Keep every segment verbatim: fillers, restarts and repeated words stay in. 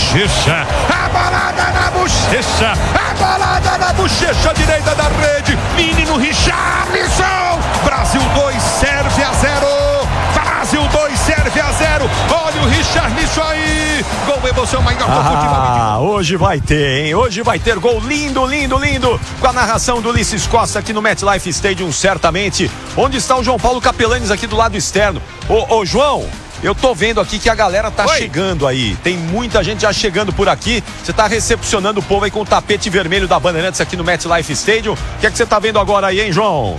bochecha, a bolada na bochecha, a bolada na bochecha direita da rede, menino Richarlison, Brasil dois, Sérvia zero, Brasil dois, Sérvia zero, olha o Richarlison aí, gol emoção maior do futebol. Ah, hoje vai ter, hein? Hoje vai ter gol lindo, lindo, lindo, com a narração do Ulisses Costa aqui no MetLife Stadium, certamente. Onde está o João Paulo Capelanes aqui do lado externo? Ô, ô João, eu tô vendo aqui que a galera tá Oi. chegando aí. Tem muita gente já chegando por aqui. Você tá recepcionando o povo aí com o tapete vermelho da Bandeirantes aqui no MetLife Stadium. O que é que você tá vendo agora aí, hein, João?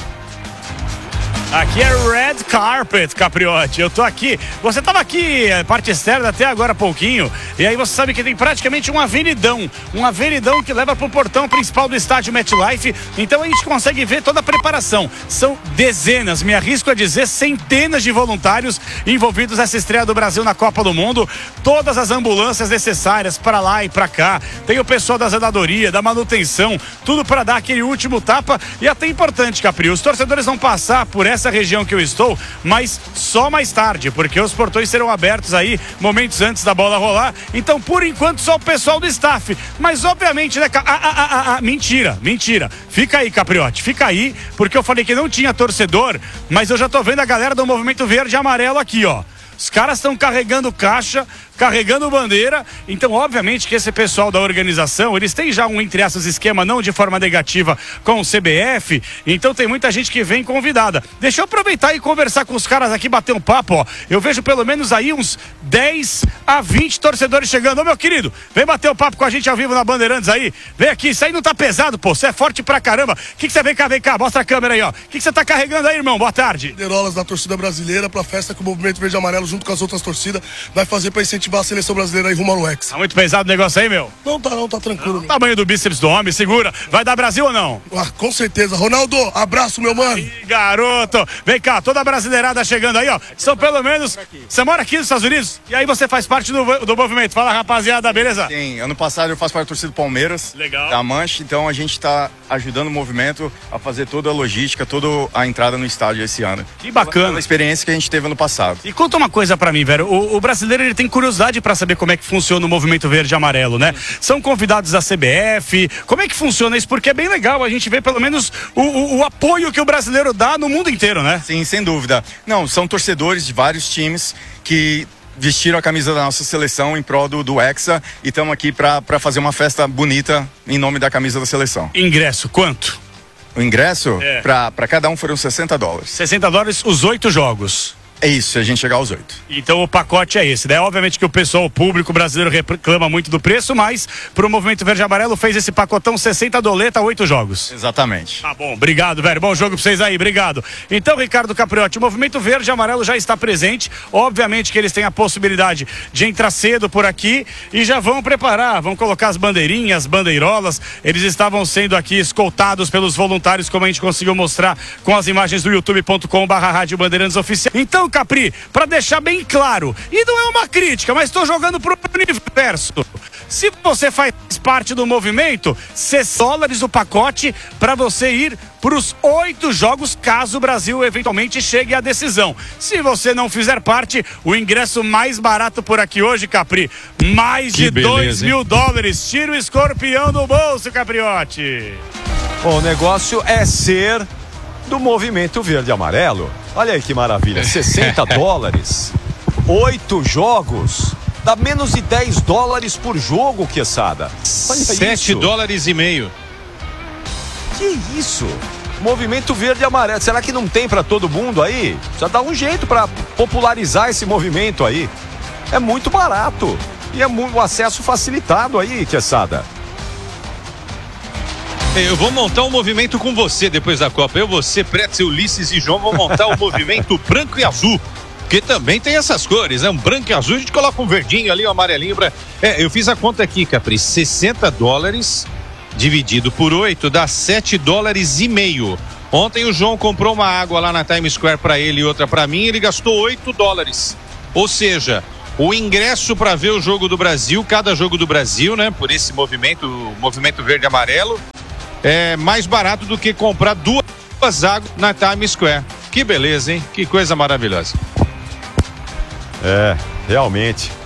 Aqui é Red Carpet, Capriotti. Eu tô aqui. Você tava aqui, parte externa, até agora há pouquinho. E aí você sabe que tem praticamente um avenidão. Um avenidão que leva pro portão principal do estádio MetLife. Então a gente consegue ver toda a preparação. São dezenas, me arrisco a dizer, centenas de voluntários envolvidos nessa estreia do Brasil na Copa do Mundo. Todas as ambulâncias necessárias para lá e para cá. Tem o pessoal da zeladoria, da manutenção, tudo para dar aquele último tapa. E até importante, Capri, os torcedores vão passar por essa essa região que eu estou, mas só mais tarde, porque os portões serão abertos aí momentos antes da bola rolar. Então, por enquanto, só o pessoal do staff. Mas, obviamente, né? Ah, ah, ah, ah, ah, mentira, mentira. Fica aí, Capriotti, fica aí, porque eu falei que não tinha torcedor, mas eu já tô vendo a galera do Movimento Verde e Amarelo aqui, ó. Os caras estão carregando caixa, carregando bandeira. Então, obviamente que esse pessoal da organização, eles têm já um, entre aspas, esquema não de forma negativa com o C B F. Então tem muita gente que vem convidada. Deixa eu aproveitar e conversar com os caras aqui, bater um papo, ó. Eu vejo pelo menos aí uns dez a vinte torcedores chegando. Ô, meu querido, vem bater um papo com a gente ao vivo na Bandeirantes aí. Vem aqui, isso aí não tá pesado, pô. Você é forte pra caramba. O que que você vem cá, vem cá, mostra a câmera aí, ó. O que que você tá carregando aí, irmão? Boa tarde. Bandeirolas da torcida brasileira pra festa que o Movimento Verde e Amarelo, junto com as outras torcidas, vai fazer pra incentivar a seleção brasileira aí rumo ao Hexa. Tá muito pesado o negócio aí, meu? Não tá não, tá tranquilo. Não, tamanho do bíceps do homem, segura. Vai dar Brasil ou não? Ah, com certeza. Ronaldo, abraço, meu mano. Aí, garoto. Vem cá, toda a brasileirada chegando aí, ó. São pelo menos... Você mora aqui nos Estados Unidos? E aí você faz parte do, do movimento. Fala, rapaziada, beleza? Sim, ano passado eu faço parte da torcida do Palmeiras. Legal. Da Mancha, então a gente tá ajudando o movimento a fazer toda a logística, toda a entrada no estádio esse ano. Que bacana. A experiência que a gente teve ano passado. E conta uma coisa pra mim, velho. O, o brasileiro, ele tem curiosidade pra saber como é que funciona o Movimento Verde e Amarelo, né? São convidados da C B F. Como é que funciona isso? Porque é bem legal a gente ver pelo menos o, o, o apoio que o brasileiro dá no mundo inteiro, né? Sim, sem dúvida. Não, são torcedores de vários times que vestiram a camisa da nossa seleção em prol do, do Hexa e estamos aqui pra, pra fazer uma festa bonita em nome da camisa da seleção. Ingresso, quanto? O ingresso, é. pra, pra cada um foram sessenta dólares. sessenta dólares os oito jogos. É isso, a gente chegar aos oito. Então o pacote é esse, né? Obviamente que o pessoal, o público brasileiro reclama muito do preço, mas pro Movimento Verde e Amarelo fez esse pacotão sessenta doleta, oito jogos. Exatamente. Tá bom, obrigado, velho. Bom jogo pra vocês aí, obrigado. Então, Ricardo Capriotti, o Movimento Verde e Amarelo já está presente. Obviamente que eles têm a possibilidade de entrar cedo por aqui e já vão preparar, vão colocar as bandeirinhas, bandeirolas. Eles estavam sendo aqui escoltados pelos voluntários, como a gente conseguiu mostrar com as imagens do youtube ponto com barra rádio Bandeirantes Oficial. Então, Capri, para deixar bem claro, e não é uma crítica, mas estou jogando pro universo. Se você faz parte do movimento, sessenta dólares o pacote para você ir para os oito jogos, caso o Brasil eventualmente chegue à decisão. Se você não fizer parte, o ingresso mais barato por aqui hoje, Capri, mais que de beleza, dois mil dólares. Tira o escorpião do bolso, Capriotti. Bom, o negócio é ser do Movimento Verde e Amarelo. Olha aí que maravilha, sessenta dólares, oito jogos, dá menos de dez dólares por jogo, Quesada. sete dólares e meio. Que isso? Movimento Verde e Amarelo, será que não tem pra todo mundo aí? Precisa dar um jeito pra popularizar esse movimento aí. É muito barato e é muito, um acesso facilitado aí, Quesada. Eu vou montar um movimento com você depois da Copa. Eu, você, Pretzel, Ulisses e João vão montar o movimento branco e azul. Porque também tem essas cores, né? Um branco e azul, a gente coloca um verdinho ali, um amarelinho. Pra... É, eu fiz a conta aqui, Capri. sessenta dólares dividido por oito dá sete dólares e meio. Ontem o João comprou uma água lá na Times Square pra ele e outra pra mim. Ele gastou oito dólares. Ou seja, o ingresso para ver o jogo do Brasil, cada jogo do Brasil, né? Por esse movimento, o movimento verde e amarelo, é mais barato do que comprar duas águas na Times Square. Que beleza, hein? Que coisa maravilhosa. É, realmente.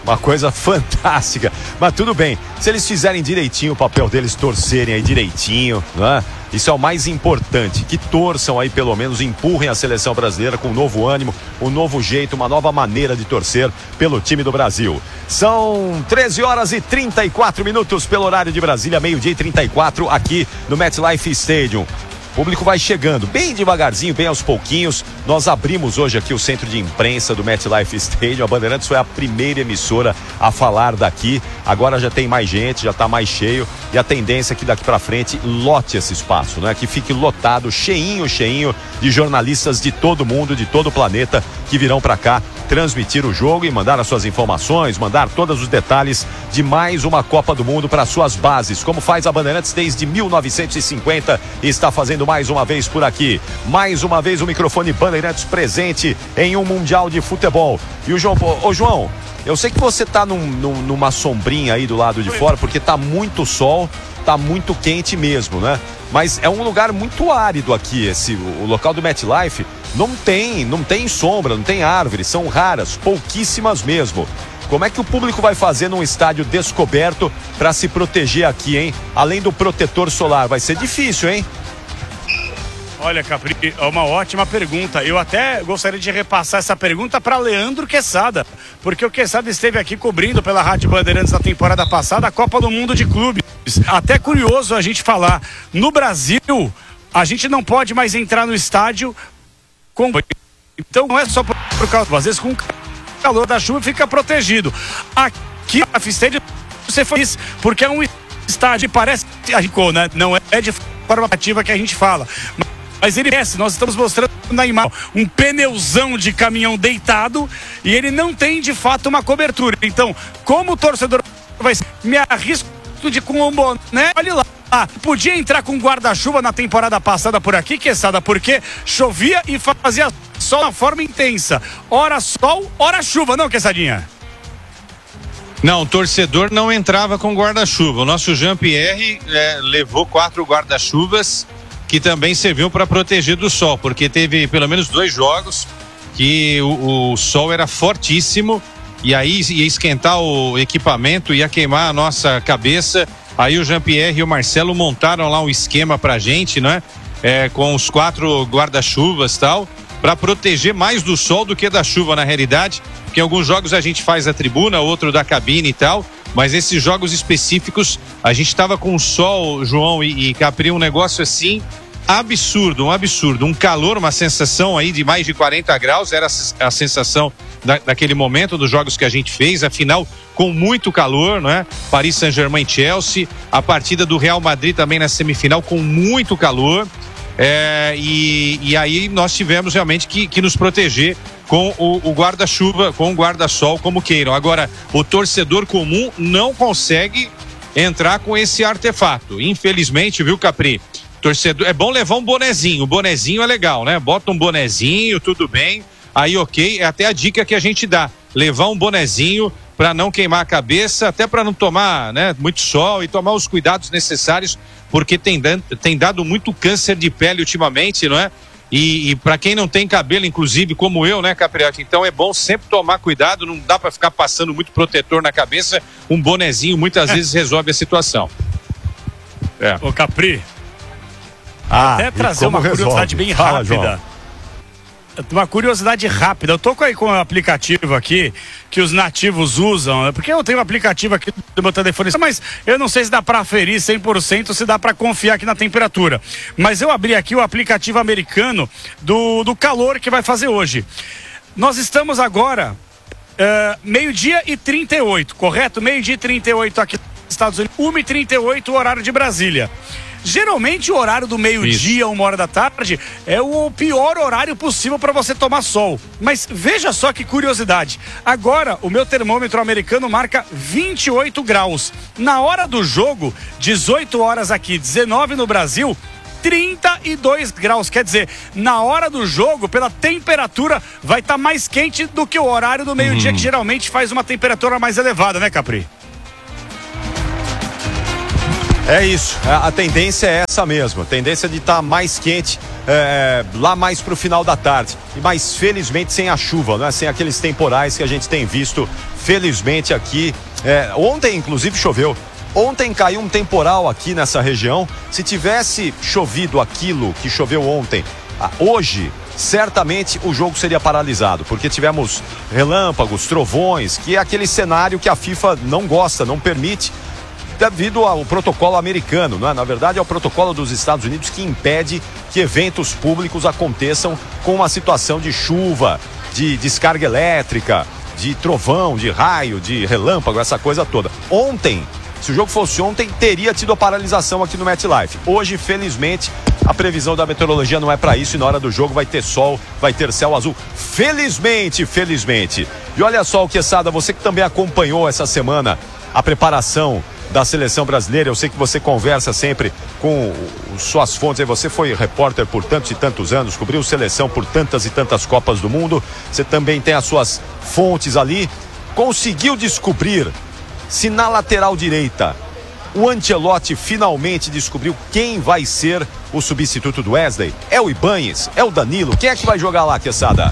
Uma coisa fantástica. Mas tudo bem, se eles fizerem direitinho o papel deles, torcerem aí direitinho, né? Isso é o mais importante, que torçam aí pelo menos, empurrem a seleção brasileira com um novo ânimo, um novo jeito, uma nova maneira de torcer pelo time do Brasil. São treze horas e trinta e quatro minutos pelo horário de Brasília, meio-dia e trinta e quatro aqui no MetLife Stadium. O público vai chegando bem devagarzinho, bem aos pouquinhos. Nós abrimos hoje aqui o centro de imprensa do MetLife Stadium. A Bandeirantes foi a primeira emissora a falar daqui. Agora já tem mais gente, já está mais cheio. E a tendência é que daqui para frente lote esse espaço, né? Que fique lotado, cheinho, cheinho de jornalistas de todo mundo, de todo o planeta, que virão para cá transmitir o jogo e mandar as suas informações, mandar todos os detalhes de mais uma Copa do Mundo para suas bases, como faz a Bandeirantes desde mil novecentos e cinquenta e está fazendo mais uma vez por aqui. Mais uma vez o microfone Bandeirantes presente em um Mundial de Futebol. E o João, ô João, eu sei que você tá num, num, numa sombrinha aí do lado de fora, porque tá muito sol, tá muito quente mesmo, né? Mas é um lugar muito árido aqui, esse, o local do MetLife não tem, não tem sombra, não tem árvores, são raras, pouquíssimas mesmo. Como é que o público vai fazer num estádio descoberto para se proteger aqui, hein? Além do protetor solar, vai ser difícil, hein? Olha, Capri, é uma ótima pergunta. Eu até gostaria de repassar essa pergunta para Leandro Quesada, porque o Quesada esteve aqui cobrindo pela Rádio Bandeirantes na temporada passada a Copa do Mundo de Clubes. Até curioso a gente falar, no Brasil, a gente não pode mais entrar no estádio com... Então não é só por, por causa, às vezes com o calor da chuva fica protegido. Aqui a Stadium você fez porque é um estádio, parece, né? Não é de forma ativa que a gente fala. Mas ele desce, nós estamos mostrando na imagem um pneuzão de caminhão deitado e ele não tem de fato uma cobertura. Então, como o torcedor vai ser, me arrisco de com um boné, olha lá. Ah, podia entrar com guarda-chuva na temporada passada por aqui, Quesada, porque chovia e fazia sol de forma intensa. Ora sol, ora chuva, não, Quessadinha? Não, o torcedor não entrava com guarda-chuva. O nosso Jean-Pierre é, levou quatro guarda-chuvas que também serviam para proteger do sol, porque teve pelo menos dois jogos que o, o sol era fortíssimo e aí ia esquentar o equipamento, ia queimar a nossa cabeça. Aí o Jean-Pierre e o Marcelo montaram lá um esquema pra gente, né? É, com os quatro guarda-chuvas e tal, para proteger mais do sol do que da chuva na realidade, porque em alguns jogos a gente faz a tribuna, outro da cabine e tal, mas esses jogos específicos a gente estava com o sol, João e, e Capri, um negócio assim absurdo, um absurdo, um calor, uma sensação aí de mais de quarenta graus, era a sensação da, daquele momento dos jogos que a gente fez, afinal com muito calor, não é? Paris Saint-Germain e Chelsea, a partida do Real Madrid também na semifinal com muito calor, é, e, e aí nós tivemos realmente que, que nos proteger com o, o guarda-chuva, com o guarda-sol, como queiram. Agora, o torcedor comum não consegue entrar com esse artefato, infelizmente, viu, Capri? Torcedor, é bom levar um bonezinho, o bonezinho é legal, né? Bota um bonezinho, tudo bem, aí ok, é até a dica que a gente dá, levar um bonezinho para não queimar a cabeça, até para não tomar, né, muito sol e tomar os cuidados necessários, porque tem, tem dado muito câncer de pele ultimamente, não é? E, e para quem não tem cabelo, inclusive como eu, né, Capriotti, então é bom sempre tomar cuidado, não dá para ficar passando muito protetor na cabeça, um bonezinho muitas vezes resolve a situação. É. Ô Capri, Ah, até trazer uma resolve? curiosidade bem Fala, rápida. João. Uma curiosidade rápida. Eu tô com, aí com o aplicativo aqui que os nativos usam, né? Porque eu tenho um aplicativo aqui do meu telefone, mas eu não sei se dá para aferir cem por cento, se dá para confiar aqui na temperatura. Mas eu abri aqui o aplicativo americano do, do calor que vai fazer hoje. Nós estamos agora uh, meio-dia e trinta e oito, correto? Meio-dia e trinta e oito aqui nos Estados Unidos, uma e trinta e oito o horário de Brasília. Geralmente o horário do meio-dia, uma hora da tarde, é o pior horário possível para você tomar sol. Mas veja só que curiosidade. Agora o meu termômetro americano marca vinte e oito graus. Na hora do jogo, dezoito horas aqui, dezenove no Brasil, trinta e dois graus. Quer dizer, na hora do jogo, pela temperatura, vai estar tá mais quente do que o horário do meio-dia, uhum. que geralmente faz uma temperatura mais elevada, né, Capri? É isso, a tendência é essa mesmo, a tendência de estar mais quente é, lá mais pro final da tarde. E mas felizmente sem a chuva, né? Sem aqueles temporais que a gente tem visto, felizmente aqui. É, ontem, inclusive, choveu. Ontem caiu um temporal aqui nessa região. Se tivesse chovido aquilo que choveu ontem, hoje, certamente o jogo seria paralisado, porque tivemos relâmpagos, trovões, que é aquele cenário que a FIFA não gosta, não permite, devido ao protocolo americano, não é? Na verdade é o protocolo dos Estados Unidos que impede que eventos públicos aconteçam com uma situação de chuva, de descarga elétrica, de trovão, de raio, de relâmpago, essa coisa toda. Ontem, se o jogo fosse ontem, teria tido a paralisação aqui no MetLife. Hoje, felizmente, a previsão da meteorologia não é para isso e na hora do jogo vai ter sol, vai ter céu azul. Felizmente, felizmente. E olha só, o Quesada, você que também acompanhou essa semana a preparação da seleção brasileira, eu sei que você conversa sempre com suas fontes, você foi repórter por tantos e tantos anos, cobriu seleção por tantas e tantas Copas do Mundo, você também tem as suas fontes ali. Conseguiu descobrir se na lateral direita o Ancelotti finalmente descobriu quem vai ser o substituto do Wesley? É o Ibañez? É o Danilo? Quem é que vai jogar lá, Quesada?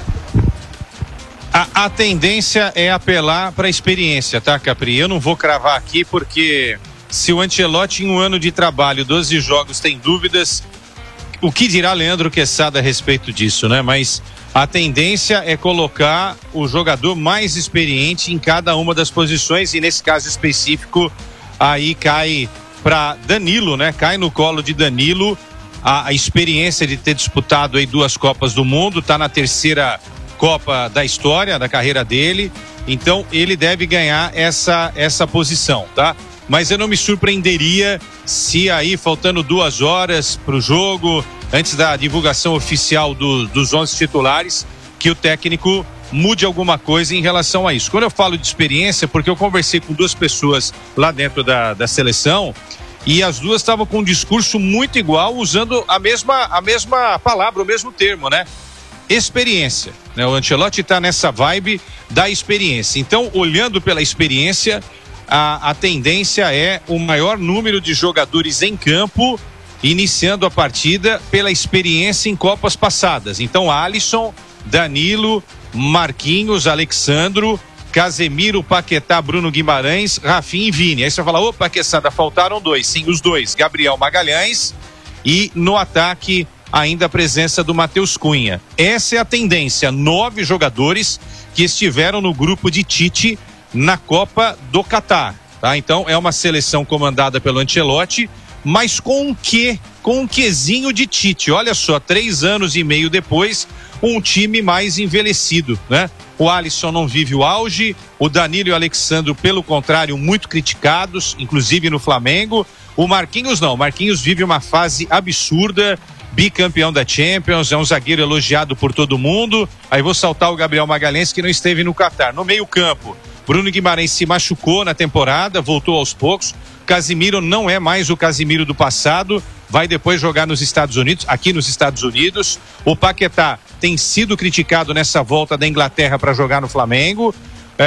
A, a tendência é apelar para a experiência, tá, Capri? Eu não vou cravar aqui porque se o Ancelotti em um ano de trabalho, doze jogos, tem dúvidas, o que dirá Leandro Quesada a respeito disso, né? Mas a tendência é colocar o jogador mais experiente em cada uma das posições e nesse caso específico aí cai para Danilo, né? Cai no colo de Danilo a, a experiência de ter disputado aí duas Copas do Mundo, tá na terceira Copa da história, da carreira dele, então ele deve ganhar essa, essa posição, tá? Mas eu não me surpreenderia se aí, faltando duas horas para o jogo, antes da divulgação oficial do, dos onze titulares, que o técnico mude alguma coisa em relação a isso. Quando eu falo de experiência, porque eu conversei com duas pessoas lá dentro da, da seleção e as duas estavam com um discurso muito igual, usando a mesma, a mesma palavra, o mesmo termo, né? Experiência, né? O Ancelotti está nessa vibe da experiência. Então, olhando pela experiência, a, a tendência é o maior número de jogadores em campo, iniciando a partida pela experiência em Copas passadas. Então, Alisson, Danilo, Marquinhos, Alexandro, Casemiro, Paquetá, Bruno Guimarães, Rafinha e Vini. Aí você fala, opa, Quesada, faltaram dois. Sim, os dois, Gabriel Magalhães e no ataque ainda a presença do Matheus Cunha. Essa é a tendência, nove jogadores que estiveram no grupo de Tite na Copa do Catar, tá? Então é uma seleção comandada pelo Ancelotti, mas com um quê? Com um quezinho de Tite. Olha só, três anos e meio depois, um time mais envelhecido, né? O Alisson não vive o auge, o Danilo e o Alexandro, pelo contrário, muito criticados, inclusive no Flamengo. O Marquinhos não, o Marquinhos vive uma fase absurda, bicampeão da Champions, é um zagueiro elogiado por todo mundo. Aí vou saltar o Gabriel Magalhães, que não esteve no Catar. No meio campo, Bruno Guimarães se machucou na temporada, voltou aos poucos. Casemiro não é mais o Casemiro do passado, vai depois jogar nos Estados Unidos, aqui nos Estados Unidos. O Paquetá tem sido criticado nessa volta da Inglaterra para jogar no Flamengo.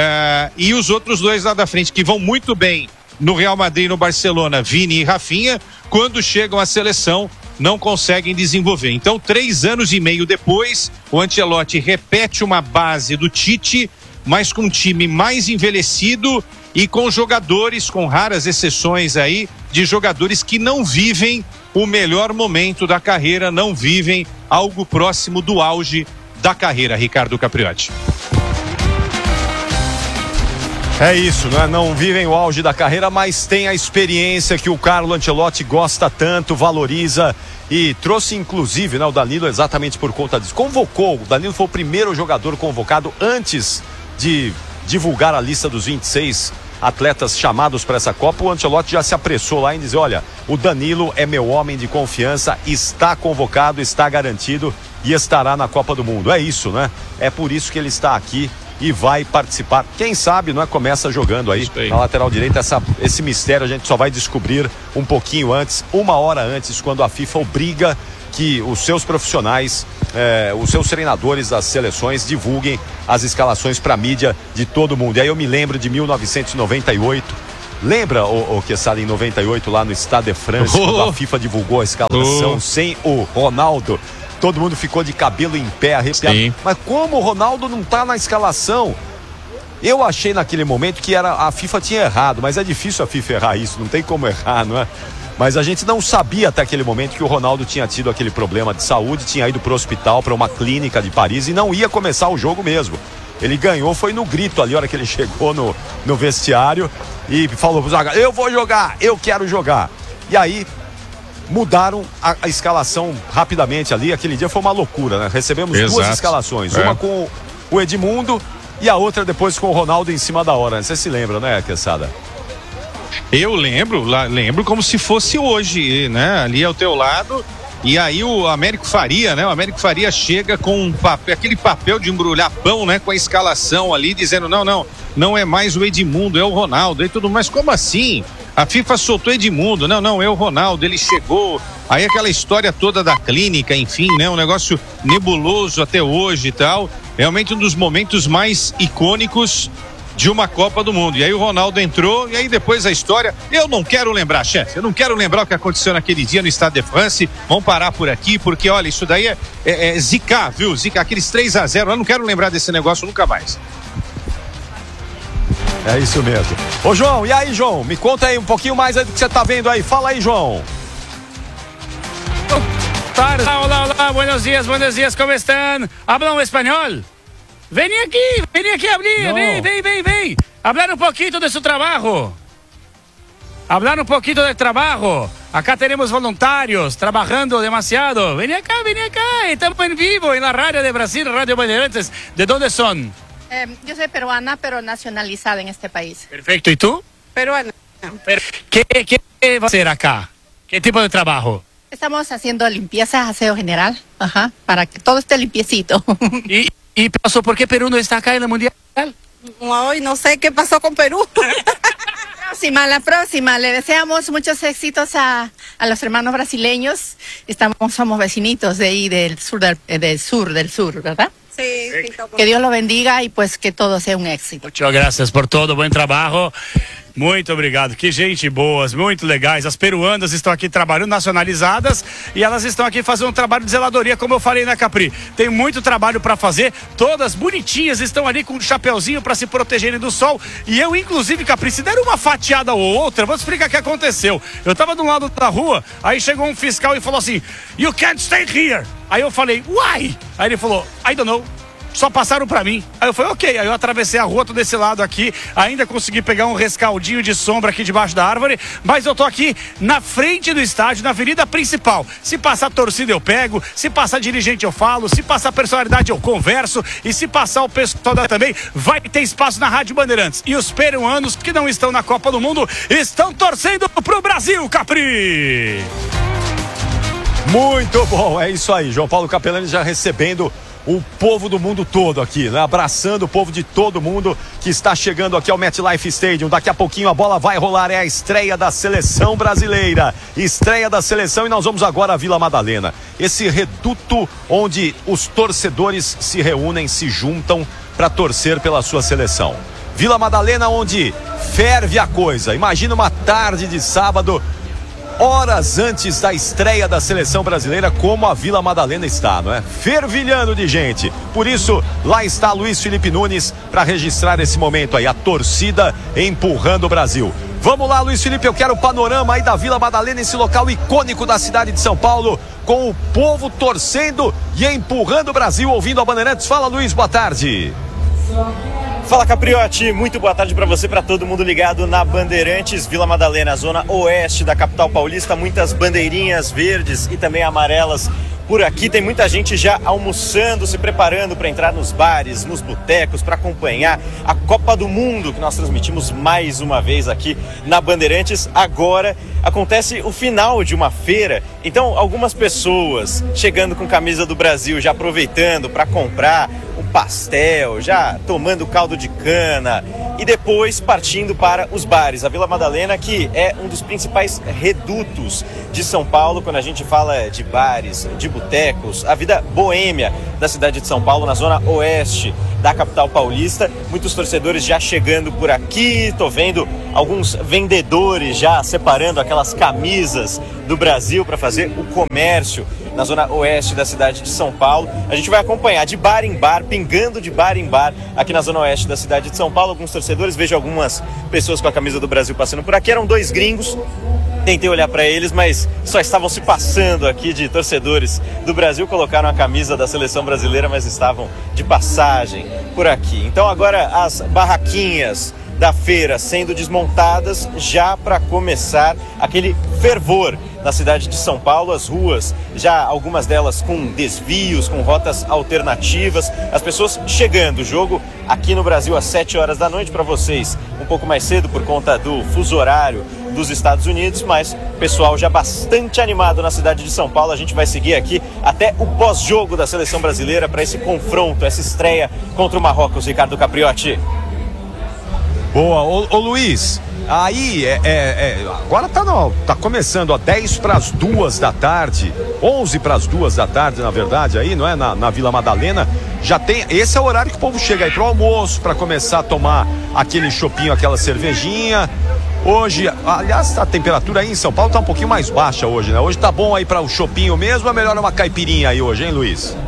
É, e os outros dois lá da frente, que vão muito bem no Real Madrid e no Barcelona, Vini e Rafinha, quando chegam à seleção, não conseguem desenvolver. Então, três anos e meio depois, o Ancelotti repete uma base do Tite, mas com um time mais envelhecido e com jogadores, com raras exceções aí, de jogadores que não vivem o melhor momento da carreira, não vivem algo próximo do auge da carreira, Ricardo Capriotti. É isso, né? Não vivem o auge da carreira, mas tem a experiência que o Carlo Ancelotti gosta tanto, valoriza e trouxe inclusive, né, o Danilo exatamente por conta disso. Convocou, o Danilo foi o primeiro jogador convocado antes de divulgar a lista dos vinte e seis atletas chamados para essa Copa. O Ancelotti já se apressou lá em dizer, olha, o Danilo é meu homem de confiança, está convocado, está garantido e estará na Copa do Mundo. É isso, né? É por isso que ele está aqui e vai participar. Quem sabe, não é? Começa jogando aí, aí. na lateral direita. Essa, esse mistério a gente só vai descobrir um pouquinho antes, uma hora antes, quando a FIFA obriga que os seus profissionais, eh, os seus treinadores das seleções divulguem as escalações para a mídia de todo mundo. E aí eu me lembro de mil novecentos e noventa e oito. Lembra, o, o Quesada, em noventa e oito, lá no Stade de France, oh. quando a FIFA divulgou a escalação oh. sem o Ronaldo? todo mundo ficou de cabelo em pé, arrepiado. Sim. Mas como o Ronaldo não tá na escalação? Eu achei naquele momento que era, a FIFA tinha errado, mas é difícil a FIFA errar isso, não tem como errar, não é? Mas a gente não sabia até aquele momento que o Ronaldo tinha tido aquele problema de saúde, tinha ido pro hospital, para uma clínica de Paris e não ia começar o jogo mesmo. Ele ganhou, foi no grito ali, a hora que ele chegou no, no vestiário e falou pro Zagallo, eu vou jogar, eu quero jogar. E aí mudaram a, a escalação rapidamente ali, aquele dia foi uma loucura, né? Recebemos Exato. duas escalações, é. uma com o Edmundo e a outra depois com o Ronaldo em cima da hora. Você se lembra, né, Quesada? Eu lembro, lá, lembro como se fosse hoje, né? Ali ao teu lado. E aí o Américo Faria, né? O Américo Faria chega com um papel, aquele papel de embrulhar pão, né? Com a escalação ali, dizendo, não, não, não é mais o Edmundo, é o Ronaldo e tudo mais. Como assim? A FIFA soltou Edmundo, não, não, é o Ronaldo, ele chegou. Aí aquela história toda da clínica, enfim, né? Um negócio nebuloso até hoje e tal. Realmente um dos momentos mais icônicos de uma Copa do Mundo. E aí o Ronaldo entrou, e aí depois a história, eu não quero lembrar, chefe, eu não quero lembrar o que aconteceu naquele dia no Stade de France, vamos parar por aqui, porque olha, isso daí é, é, é zicar, viu, zicar, aqueles três a zero, eu não quero lembrar desse negócio nunca mais. É isso mesmo. Ô João, e aí João, me conta aí um pouquinho mais aí do que você tá vendo aí, fala aí João. Olá, olá, olá, buenos dias, buenos dias, como estão? Hablam espanhol? Vem aqui, vem aqui abrir, vem, vem, vem, vem. Hablar um pouquinho de seu trabalho. Hablar um pouquinho de trabalho. Acá temos voluntários trabalhando demasiado. Vem cá, vem cá. Estamos em vivo em la radio de Brasil, Radio Bandeirantes. ¿De dónde son? Eh, yo soy peruana, pero nacionalizada en este país. Perfecto, ¿y tú? Peruana. Pero, ¿qué, ¿Qué va a hacer acá? ¿Qué tipo de trabajo? Estamos haciendo limpieza, aseo general, ajá, para que todo esté limpiecito. ¿Y, y pasó por qué Perú no está acá en el Mundial? Hoy no sé qué pasó con Perú. próxima, la próxima. Le deseamos muchos éxitos a, a los hermanos brasileños. Estamos, somos vecinitos de ahí del sur del, del sur del sur, ¿verdad? Sí, sí, Que Dios lo bendiga y pues que todo sea un éxito. Muchas gracias por todo, bom trabalho. Muito obrigado, que gente boas, muito legais. As peruanas estão aqui trabalhando, nacionalizadas, e elas estão aqui fazendo um trabalho de zeladoria, como eu falei, né, Capri? Tem muito trabalho para fazer, todas bonitinhas, estão ali com um chapeuzinho para se protegerem do sol. E eu, inclusive, Capri, se der uma fatiada ou outra, vou te explicar o que aconteceu. Eu tava do lado da rua, aí chegou um fiscal e falou assim: You can't stay here. Aí eu falei, why? Aí ele falou, I don't know. Só passaram pra mim. Aí eu falei, ok. Aí eu atravessei a rua, tô desse lado aqui. Ainda consegui pegar um rescaldinho de sombra aqui debaixo da árvore. Mas eu tô aqui na frente do estádio, na avenida principal. Se passar torcida eu pego. Se passar dirigente eu falo. Se passar personalidade eu converso. E se passar o pessoal da também, vai ter espaço na Rádio Bandeirantes. E os peruanos que não estão na Copa do Mundo estão torcendo pro Brasil, Capri! Muito bom, é isso aí. João Paulo Capelani já recebendo o povo do mundo todo aqui, né? Abraçando o povo de todo mundo que está chegando aqui ao MetLife Stadium. Daqui a pouquinho a bola vai rolar, é a estreia da seleção brasileira. Estreia da seleção e nós vamos agora à Vila Madalena. Esse reduto onde os torcedores se reúnem, se juntam para torcer pela sua seleção. Vila Madalena, onde ferve a coisa. Imagina uma tarde de sábado, horas antes da estreia da seleção brasileira, como a Vila Madalena está, não é? Fervilhando de gente. Por isso, lá está Luiz Felipe Nunes para registrar esse momento aí, a torcida empurrando o Brasil. Vamos lá, Luiz Felipe, eu quero o panorama aí da Vila Madalena, esse local icônico da cidade de São Paulo, com o povo torcendo e empurrando o Brasil, ouvindo a Bandeirantes. Fala, Luiz, boa tarde. Fala, Capriotti, muito boa tarde para você, para todo mundo ligado na Bandeirantes. Vila Madalena, zona oeste da capital paulista, muitas bandeirinhas verdes e também amarelas. Por aqui tem muita gente já almoçando, se preparando para entrar nos bares, nos botecos, para acompanhar a Copa do Mundo, que nós transmitimos mais uma vez aqui na Bandeirantes. Agora acontece o final de uma feira, então algumas pessoas chegando com camisa do Brasil, já aproveitando para comprar um pastel, já tomando caldo de cana e depois partindo para os bares. A Vila Madalena, que é um dos principais redutos de São Paulo, quando a gente fala de bares, de botecos, a vida boêmia da cidade de São Paulo, na zona oeste da capital paulista. Muitos torcedores já chegando por aqui, tô vendo alguns vendedores já separando aquelas camisas do Brasil para fazer o comércio na zona oeste da cidade de São Paulo. A gente vai acompanhar de bar em bar, pingando de bar em bar aqui na zona oeste da cidade de São Paulo. Alguns torcedores, vejo algumas pessoas com a camisa do Brasil passando por aqui. Eram dois gringos, tentei olhar para eles, mas só estavam se passando aqui de torcedores do Brasil. Colocaram a camisa da seleção brasileira, mas estavam de passagem por aqui. Então agora as barraquinhas da feira sendo desmontadas já para começar aquele fervor na cidade de São Paulo. As ruas, já algumas delas com desvios, com rotas alternativas, as pessoas chegando. O jogo aqui no Brasil às sete horas da noite, para vocês um pouco mais cedo por conta do fuso horário dos Estados Unidos, mas pessoal já bastante animado na cidade de São Paulo. A gente vai seguir aqui até o pós-jogo da seleção brasileira para esse confronto, essa estreia contra o Marrocos. Ricardo Capriotti. Boa, ô, ô Luiz, aí é, é, é, agora tá, no, tá começando a dez para as duas da tarde, onze para as duas da tarde, na verdade, aí, não é? Na, na Vila Madalena, já tem, esse é o horário que o povo chega aí pro almoço, para começar a tomar aquele chopinho, aquela cervejinha. Hoje, aliás, a temperatura aí em São Paulo tá um pouquinho mais baixa hoje, né? Hoje tá bom aí para o chopinho mesmo, é melhor uma caipirinha aí hoje, hein, Luiz?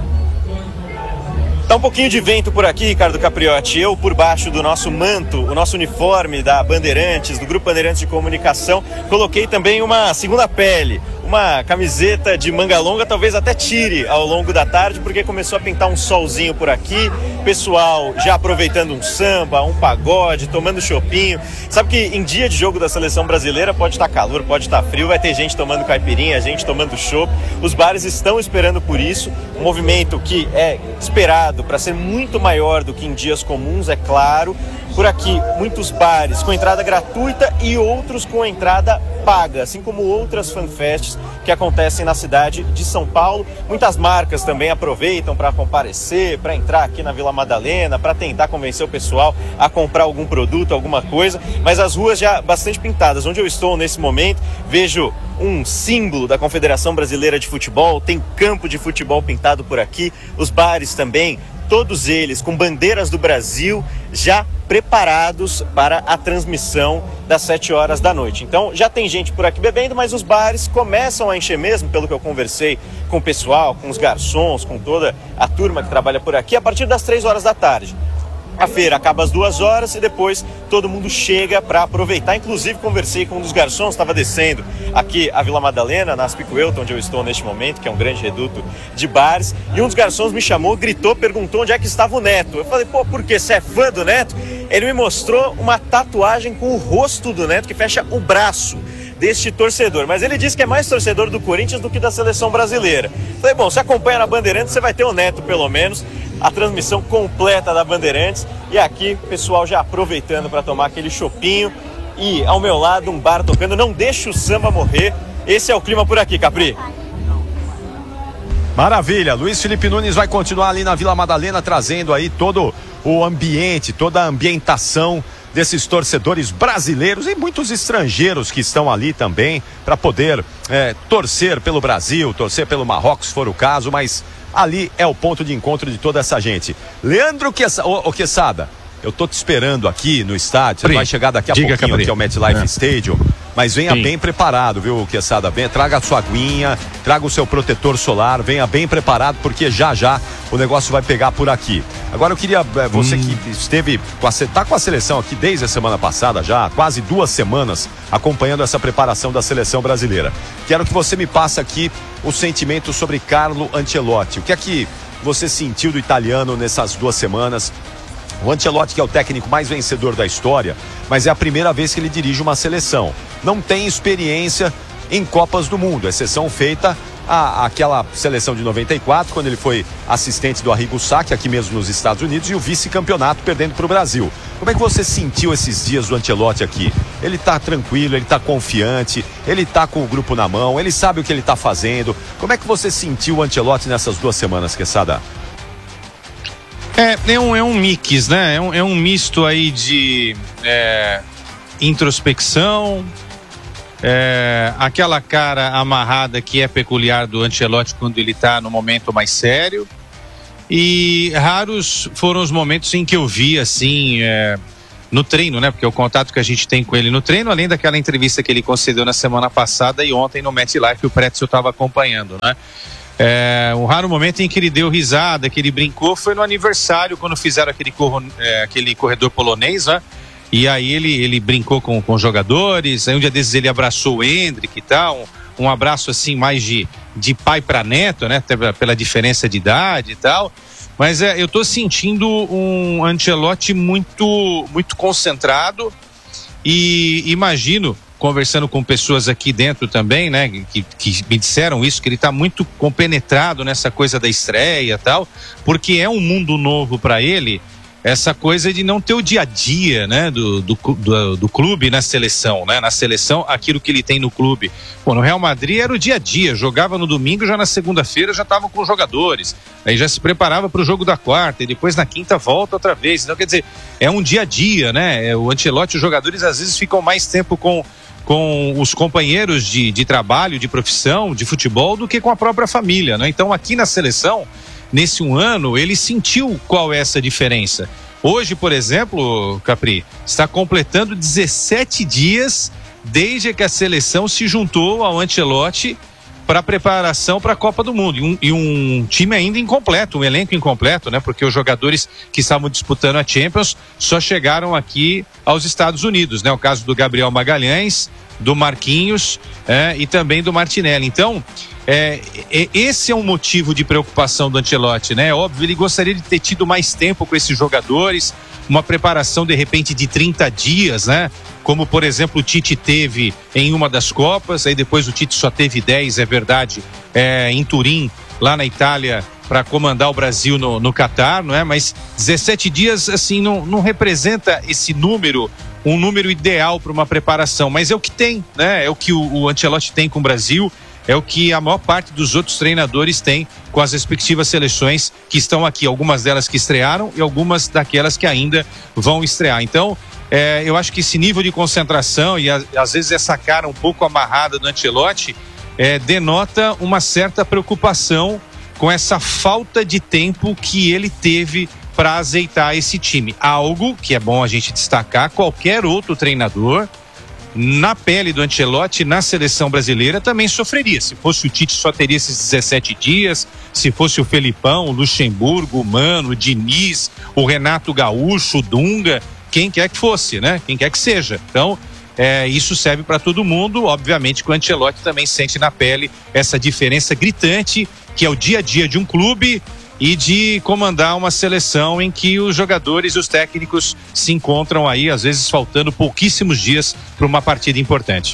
Tá um pouquinho de vento por aqui, Ricardo Capriotti. Eu, por baixo do nosso manto, o nosso uniforme da Bandeirantes, do Grupo Bandeirantes de Comunicação, coloquei também uma segunda pele, uma camiseta de manga longa, talvez até tire ao longo da tarde, porque começou a pintar um solzinho por aqui, pessoal já aproveitando um samba, um pagode, tomando chopinho. Sabe que em dia de jogo da seleção brasileira pode estar calor, pode estar frio, vai ter gente tomando caipirinha, gente tomando chopp. Os bares estão esperando por isso, um movimento que é esperado para ser muito maior do que em dias comuns, é claro. Por aqui, muitos bares com entrada gratuita e outros com entrada paga, assim como outras fanfests que acontecem na cidade de São Paulo. Muitas marcas também aproveitam para comparecer, para entrar aqui na Vila Madalena, para tentar convencer o pessoal a comprar algum produto, alguma coisa, mas as ruas já bastante pintadas. Onde eu estou nesse momento, vejo um símbolo da Confederação Brasileira de Futebol, tem campo de futebol pintado por aqui, os bares também, todos eles com bandeiras do Brasil, já preparados para a transmissão das sete horas da noite. Então já tem gente por aqui bebendo, mas os bares começam a encher mesmo, pelo que eu conversei com o pessoal, com os garçons, com toda a turma que trabalha por aqui, a partir das três horas da tarde. A feira acaba às duas horas e depois todo mundo chega para aproveitar. Inclusive conversei com um dos garçons, estava descendo aqui a Vila Madalena, na Aspicuelta, onde eu estou neste momento, que é um grande reduto de bares, e um dos garçons me chamou, gritou, perguntou onde é que estava o Neto. Eu falei, pô, por quê? Você é fã do Neto? Ele me mostrou uma tatuagem com o rosto do Neto que fecha o braço deste torcedor, mas ele disse que é mais torcedor do Corinthians do que da seleção brasileira. Falei, bom, se acompanha na Bandeirantes, você vai ter o Neto pelo menos, a transmissão completa da Bandeirantes, e aqui o pessoal já aproveitando para tomar aquele chopinho, e ao meu lado um bar tocando, não deixa o samba morrer. Esse é o clima por aqui, Capri. Maravilha, Luiz Felipe Nunes vai continuar ali na Vila Madalena, trazendo aí todo o ambiente, toda a ambientação desses torcedores brasileiros e muitos estrangeiros que estão ali também para poder é, torcer pelo Brasil, torcer pelo Marrocos, se for o caso, mas ali é o ponto de encontro de toda essa gente. Leandro Quesada, ô, ô Quesada, eu tô te esperando aqui no estádio, você vai chegar daqui a Diga, pouquinho Capri. Aqui ao MetLife é. Stadium, mas venha Sim. bem preparado, viu, Quesada? Venha, traga a sua aguinha, traga o seu protetor solar, venha bem preparado, porque já já o negócio vai pegar por aqui. Agora eu queria, você hum. que esteve, com a, tá com a seleção aqui desde a semana passada já, quase duas semanas, acompanhando essa preparação da seleção brasileira. Quero que você me passe aqui o sentimento sobre Carlo Ancelotti. O que é que você sentiu do italiano nessas duas semanas? O Ancelotti, que é o técnico mais vencedor da história, mas é a primeira vez que ele dirige uma seleção. Não tem experiência em Copas do Mundo, exceção feita a, aquela seleção de noventa e quatro, quando ele foi assistente do Arrigo Sacchi, aqui mesmo nos Estados Unidos, e o vice-campeonato perdendo para o Brasil. Como é que você sentiu esses dias do Ancelotti aqui? Ele está tranquilo, ele está confiante, ele está com o grupo na mão, ele sabe o que ele está fazendo. Como é que você sentiu o Ancelotti nessas duas semanas, Quesada? É, é, um, é um mix, né? É um, é um misto aí de é, introspecção, é, aquela cara amarrada que é peculiar do Ancelotti quando ele tá no momento mais sério, e raros foram os momentos em que eu vi assim, é, no treino, né? Porque o contato que a gente tem com ele no treino, além daquela entrevista que ele concedeu na semana passada e ontem no MetLife, o Pretzel estava acompanhando, né? É, um raro momento em que ele deu risada, que ele brincou, foi no aniversário, quando fizeram aquele, corro, é, aquele corredor polonês, né? E aí ele, ele brincou com, com os jogadores, aí um dia desses ele abraçou o Endrick e tal, um, um abraço assim mais de, de pai para neto, né? Pela diferença de idade e tal. Mas é, eu tô sentindo um Ancelotti muito, muito concentrado e imagino, conversando com pessoas aqui dentro também, né, que, que me disseram isso, que ele está muito compenetrado nessa coisa da estreia e tal, porque é um mundo novo para ele, essa coisa de não ter o dia a dia, né, do, do, do, do clube na seleção, né, na seleção, aquilo que ele tem no clube. Pô, no Real Madrid era o dia a dia, jogava no domingo, já na segunda-feira já estavam com os jogadores, aí já se preparava para o jogo da quarta e depois na quinta volta outra vez. Então, quer dizer, é um dia a dia, né, o Ancelotti, os jogadores às vezes ficam mais tempo com com os companheiros de, de trabalho, de profissão, de futebol, do que com a própria família, né? Então aqui na seleção, nesse um ano, ele sentiu qual é essa diferença. Hoje, por exemplo, Capri, está completando dezessete dias desde que a seleção se juntou ao Ancelotti para a preparação para a Copa do Mundo. E um, e um time ainda incompleto, um elenco incompleto, né? Porque os jogadores que estavam disputando a Champions só chegaram aqui aos Estados Unidos, né? O caso do Gabriel Magalhães, do Marquinhos é, e também do Martinelli. Então, é, é, esse é um motivo de preocupação do Ancelotti, né? Óbvio, ele gostaria de ter tido mais tempo com esses jogadores, uma preparação de repente de trinta dias, né? Como, por exemplo, o Tite teve em uma das Copas, aí depois o Tite só teve dez, é verdade, é, em Turim, lá na Itália, para comandar o Brasil no, no Catar, não é? Mas dezessete dias, assim, não, não representa esse número, um número ideal para uma preparação, mas é o que tem, né? É o que o, o Ancelotti tem com o Brasil, é o que a maior parte dos outros treinadores tem com as respectivas seleções que estão aqui, algumas delas que estrearam e algumas daquelas que ainda vão estrear. Então, é, eu acho que esse nível de concentração e a, às vezes essa cara um pouco amarrada do Ancelotti é, denota uma certa preocupação com essa falta de tempo que ele teve para azeitar esse time. Algo que é bom a gente destacar, qualquer outro treinador na pele do Ancelotti, na seleção brasileira, também sofreria. Se fosse o Tite, só teria esses dezessete dias. Se fosse o Felipão, o Luxemburgo, o Mano, o Diniz, o Renato Gaúcho, o Dunga, quem quer que fosse, né? Quem quer que seja. Então, é, isso serve para todo mundo. Obviamente que o Ancelotti também sente na pele essa diferença gritante, que é o dia a dia de um clube e de comandar uma seleção em que os jogadores e os técnicos se encontram aí, às vezes faltando pouquíssimos dias para uma partida importante.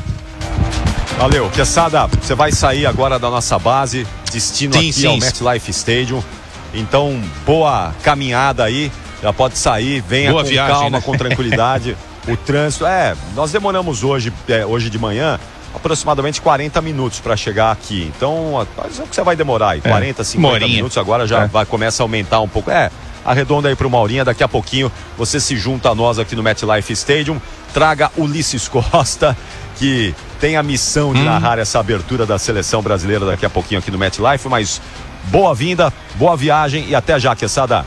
Valeu, Quesada, você vai sair agora da nossa base, destino sim, aqui sim. ao MetLife Stadium, então boa caminhada aí, já pode sair, venha boa com viagem, calma, né? Com tranquilidade, o trânsito, é, nós demoramos hoje, é, hoje de manhã, aproximadamente quarenta minutos para chegar aqui. Então, é o que você vai demorar aí, quarenta, cinquenta minutos, agora já é. vai começa a aumentar um pouco. É, arredonda aí pro Maurinha, daqui a pouquinho você se junta a nós aqui no MetLife Stadium, traga Ulisses Costa, que tem a missão de hum. narrar essa abertura da seleção brasileira daqui a pouquinho aqui no MetLife, mas boa-vinda, boa viagem e até já, Quesada.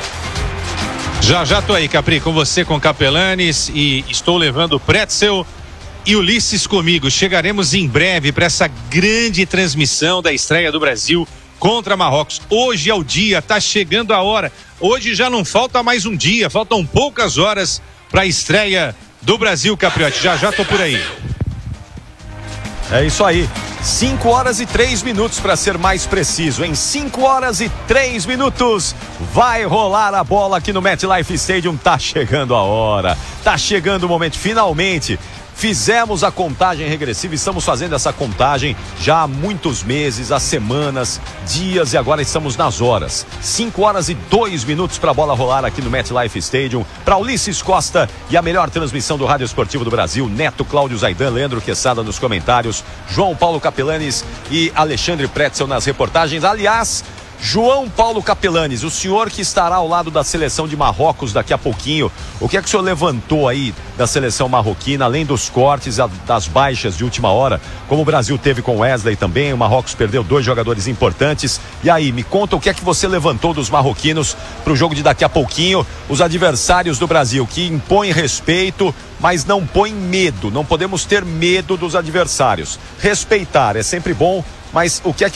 Já, já tô aí, Capri, com você, com Capelanes, e estou levando o Pretzel e Ulisses comigo. Chegaremos em breve para essa grande transmissão da estreia do Brasil contra Marrocos. Hoje é o dia, tá chegando a hora. Hoje já não falta mais um dia, faltam poucas horas para a estreia do Brasil, Capriotti. Já já tô por aí. É isso aí. cinco horas e três minutos para ser mais preciso. Em cinco horas e três minutos vai rolar a bola aqui no MetLife Stadium. Tá chegando a hora. Tá chegando o momento, finalmente. Fizemos a contagem regressiva, estamos fazendo essa contagem já há muitos meses, há semanas, dias e agora estamos nas horas. cinco horas e dois minutos para a bola rolar aqui no MetLife Stadium. Para Ulisses Costa e a melhor transmissão do Rádio Esportivo do Brasil, Neto, Cláudio Zaidan, Leandro Quesada nos comentários, João Paulo Capelanes e Alexandre Pretzel nas reportagens. Aliás, João Paulo Capelanes, o senhor que estará ao lado da seleção de Marrocos daqui a pouquinho, o que é que o senhor levantou aí da seleção marroquina, além dos cortes, das baixas de última hora, como o Brasil teve com Wesley também, o Marrocos perdeu dois jogadores importantes, e aí, me conta o que é que você levantou dos marroquinos para o jogo de daqui a pouquinho, os adversários do Brasil, que impõem respeito, mas não põem medo, não podemos ter medo dos adversários, respeitar é sempre bom, mas o que é que